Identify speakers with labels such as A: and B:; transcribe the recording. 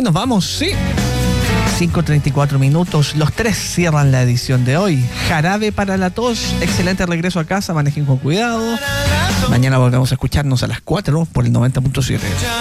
A: Oye, nos vamos, sí. 5:34 minutos. Los tres cierran la edición de hoy. Jarabe para la tos. Excelente regreso a casa. Manejen con cuidado. Mañana volvemos a escucharnos a las 4 por el 90.7.